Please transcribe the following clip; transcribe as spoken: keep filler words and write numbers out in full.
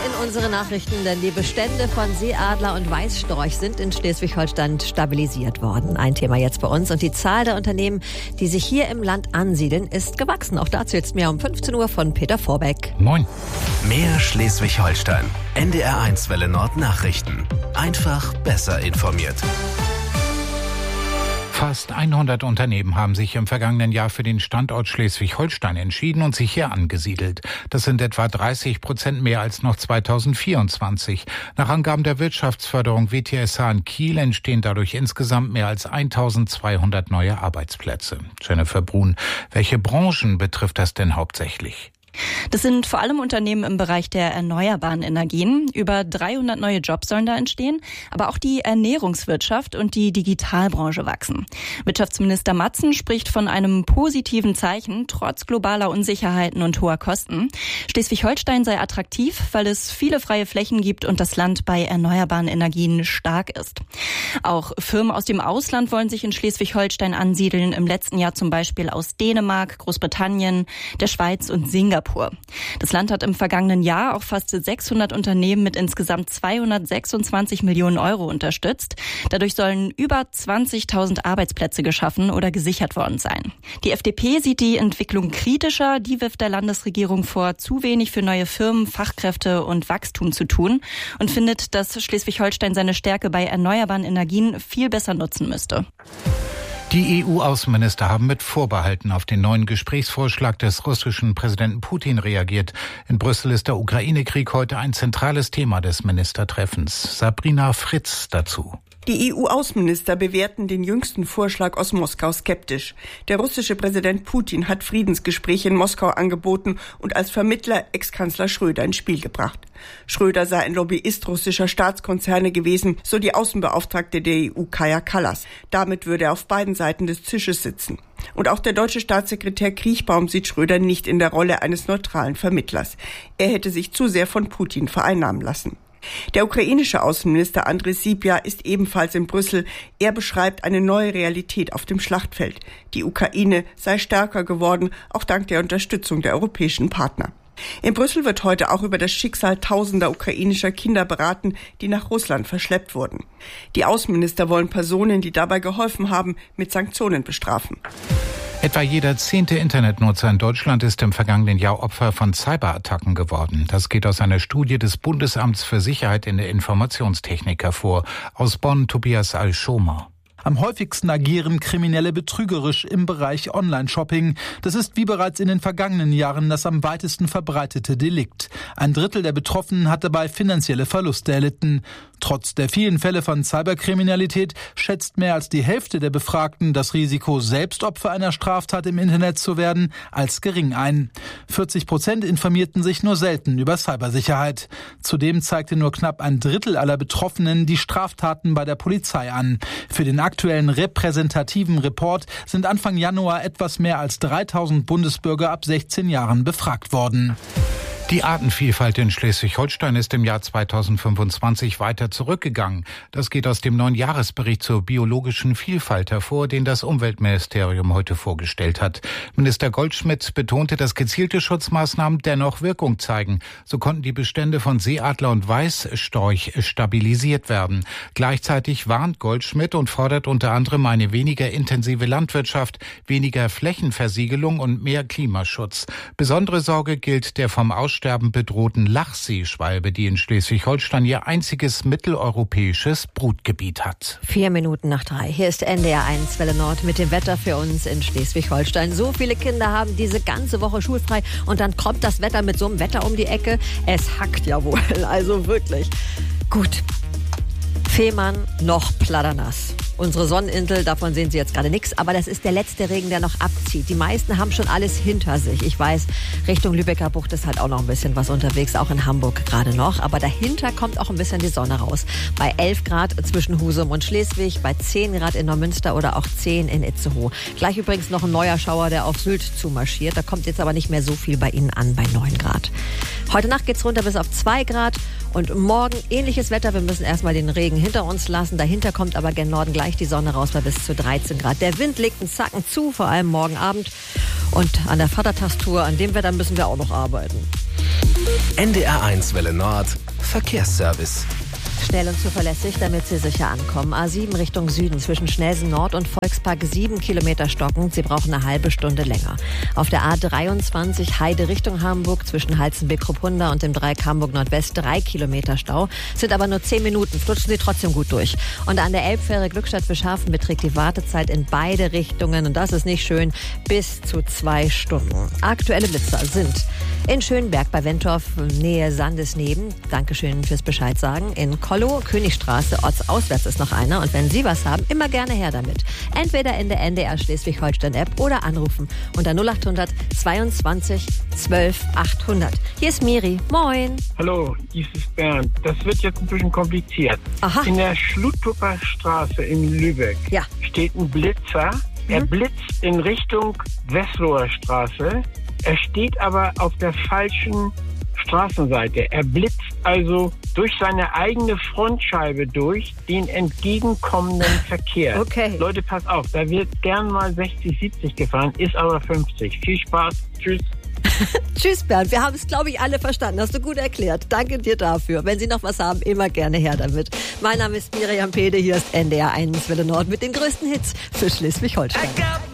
in unsere Nachrichten, denn die Bestände von Seeadler und Weißstorch sind in Schleswig-Holstein stabilisiert worden. Ein Thema jetzt bei uns. Und die Zahl der Unternehmen, die sich hier im Land ansiedeln, ist gewachsen. Auch dazu jetzt mehr um fünfzehn Uhr von Peter Vorbeck. Moin. Mehr Schleswig-Holstein. N D R eins Welle Nord Nachrichten. Einfach besser informiert. Fast hundert Unternehmen haben sich im vergangenen Jahr für den Standort Schleswig-Holstein entschieden und sich hier angesiedelt. Das sind etwa dreißig Prozent mehr als noch zweitausendvierundzwanzig. Nach Angaben der Wirtschaftsförderung W T S H in Kiel entstehen dadurch insgesamt mehr als eintausendzweihundert neue Arbeitsplätze. Jennifer Brun, welche Branchen betrifft das denn hauptsächlich? Das sind vor allem Unternehmen im Bereich der erneuerbaren Energien. Über dreihundert neue Jobs sollen da entstehen. Aber auch die Ernährungswirtschaft und die Digitalbranche wachsen. Wirtschaftsminister Matzen spricht von einem positiven Zeichen, trotz globaler Unsicherheiten und hoher Kosten. Schleswig-Holstein sei attraktiv, weil es viele freie Flächen gibt und das Land bei erneuerbaren Energien stark ist. Auch Firmen aus dem Ausland wollen sich in Schleswig-Holstein ansiedeln. Im letzten Jahr zum Beispiel aus Dänemark, Großbritannien, der Schweiz und Singapur. Das Land hat im vergangenen Jahr auch fast sechshundert Unternehmen mit insgesamt zweihundertsechsundzwanzig Millionen Euro unterstützt. Dadurch sollen über zwanzigtausend Arbeitsplätze geschaffen oder gesichert worden sein. Die F D P sieht die Entwicklung kritischer. Die wirft der Landesregierung vor, zu wenig für neue Firmen, Fachkräfte und Wachstum zu tun und findet, dass Schleswig-Holstein seine Stärke bei erneuerbaren Energien viel besser nutzen müsste. Die E U-Außenminister haben mit Vorbehalten auf den neuen Gesprächsvorschlag des russischen Präsidenten Putin reagiert. In Brüssel ist der Ukraine-Krieg heute ein zentrales Thema des Ministertreffens. Sabrina Fritz dazu. Die E U-Außenminister bewerten den jüngsten Vorschlag aus Moskau skeptisch. Der russische Präsident Putin hat Friedensgespräche in Moskau angeboten und als Vermittler Ex-Kanzler Schröder ins Spiel gebracht. Schröder sei ein Lobbyist russischer Staatskonzerne gewesen, so die Außenbeauftragte der E U Kaja Kallas. Damit würde er auf beiden Seiten des Tisches sitzen. Und auch der deutsche Staatssekretär Kriechbaum sieht Schröder nicht in der Rolle eines neutralen Vermittlers. Er hätte sich zu sehr von Putin vereinnahmen lassen. Der ukrainische Außenminister Andrei Sybiha ist ebenfalls in Brüssel. Er beschreibt eine neue Realität auf dem Schlachtfeld. Die Ukraine sei stärker geworden, auch dank der Unterstützung der europäischen Partner. In Brüssel wird heute auch über das Schicksal tausender ukrainischer Kinder beraten, die nach Russland verschleppt wurden. Die Außenminister wollen Personen, die dabei geholfen haben, mit Sanktionen bestrafen. Etwa jeder zehnte Internetnutzer in Deutschland ist im vergangenen Jahr Opfer von Cyberattacken geworden. Das geht aus einer Studie des Bundesamts für Sicherheit in der Informationstechnik hervor. Aus Bonn, Tobias Al-Schomer. Am häufigsten agieren Kriminelle betrügerisch im Bereich Online-Shopping. Das ist wie bereits in den vergangenen Jahren das am weitesten verbreitete Delikt. Ein Drittel der Betroffenen hat dabei finanzielle Verluste erlitten. Trotz der vielen Fälle von Cyberkriminalität schätzt mehr als die Hälfte der Befragten das Risiko, selbst Opfer einer Straftat im Internet zu werden, als gering ein. vierzig Prozent informierten sich nur selten über Cybersicherheit. Zudem zeigte nur knapp ein Drittel aller Betroffenen die Straftaten bei der Polizei an. Für den aktuellen repräsentativen Report sind Anfang Januar etwas mehr als dreitausend Bundesbürger ab sechzehn Jahren befragt worden. Die Artenvielfalt in Schleswig-Holstein ist im Jahr zweitausendfünfundzwanzig weiter zurückgegangen. Das geht aus dem neuen Jahresbericht zur biologischen Vielfalt hervor, den das Umweltministerium heute vorgestellt hat. Minister Goldschmidt betonte, dass gezielte Schutzmaßnahmen dennoch Wirkung zeigen. So konnten die Bestände von Seeadler und Weißstorch stabilisiert werden. Gleichzeitig warnt Goldschmidt und fordert unter anderem eine weniger intensive Landwirtschaft, weniger Flächenversiegelung und mehr Klimaschutz. Besondere Sorge gilt der vom Aussterben bedrohten Lachseeschwalbe, die in Schleswig-Holstein ihr einziges mitteleuropäisches Brutgebiet hat. Vier Minuten nach drei. Hier ist N D R eins Welle Nord mit dem Wetter für uns in Schleswig-Holstein. So viele Kinder haben diese ganze Woche schulfrei und dann kommt das Wetter mit so einem Wetter um die Ecke. Es hackt ja wohl, also wirklich. Gut. Fehmarn noch platternass. Unsere Sonneninsel, davon sehen Sie jetzt gerade nichts, aber das ist der letzte Regen, der noch abzieht. Die meisten haben schon alles hinter sich. Ich weiß, Richtung Lübecker Bucht ist halt auch noch ein bisschen was unterwegs, auch in Hamburg gerade noch. Aber dahinter kommt auch ein bisschen die Sonne raus. Bei elf Grad zwischen Husum und Schleswig, bei zehn Grad in Neumünster oder auch zehn in Itzehoe. Gleich übrigens noch ein neuer Schauer, der auf Sylt zumarschiert. Da kommt jetzt aber nicht mehr so viel bei Ihnen an, bei neun Grad. Heute Nacht geht's runter bis auf zwei Grad und morgen ähnliches Wetter. Wir müssen erstmal den Regen hinter uns lassen. Dahinter kommt aber gen Norden gleich die Sonne raus bei bis zu dreizehn Grad. Der Wind legt einen Zacken zu, vor allem morgen Abend. Und an der Vatertagstour, an dem Wetter müssen wir auch noch arbeiten. N D R eins Welle Nord, Verkehrsservice. Schnell und zuverlässig, damit Sie sicher ankommen. A sieben Richtung Süden zwischen Schnelsen Nord und Volkspark sieben Kilometer stockend. Sie brauchen eine halbe Stunde länger. Auf der A dreiundzwanzig Heide Richtung Hamburg zwischen Halzenbeck-Ruppunda und dem Dreieck Hamburg Nordwest drei Kilometer Stau. Sind aber nur zehn Minuten. Flutschen Sie trotzdem gut durch. Und an der Elbfähre Glückstadt Fischhafen beträgt die Wartezeit in beide Richtungen, und das ist nicht schön, bis zu zwei Stunden. Aktuelle Blitzer sind in Schönberg bei Wentorf, Nähe Sandesneben. Dankeschön fürs Bescheid sagen. In Kollow, Königstraße, ortsauswärts ist noch einer. Und wenn Sie was haben, immer gerne her damit. Entweder in der N D R Schleswig-Holstein-App oder anrufen unter null achthundert zweiundzwanzig zwölf achthundert. Hier ist Miri. Moin. Hallo, dies ist Bernd. Das wird jetzt ein bisschen kompliziert. Aha. In der Schlutupper Straße in Lübeck Ja. steht ein Blitzer. Er Mhm. blitzt in Richtung Wessloher Straße. Er steht aber auf der falschen Straßenseite. Er blitzt also durch seine eigene Frontscheibe durch den entgegenkommenden Verkehr. Okay. Leute, pass auf, da wird gern mal sechzig, siebzig gefahren, ist aber fünfzig. Viel Spaß. Tschüss. Tschüss Bernd, wir haben es, glaube ich, alle verstanden. Hast du gut erklärt. Danke dir dafür. Wenn Sie noch was haben, immer gerne her damit. Mein Name ist Miriam Pede, hier ist N D R eins Welle Nord mit den größten Hits für Schleswig-Holstein.